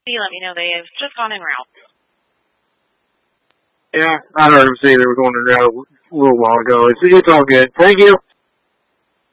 see, let me know. They have just gone en route. Yeah, I heard them say they were going en route a little while ago. It's all good. Thank you.